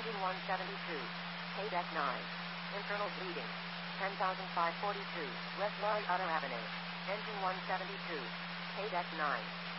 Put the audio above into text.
Engine 172. KDEC 9. Internal bleeding. 10,542. West Lorry Utter Avenue. Engine 172. KDEC 9.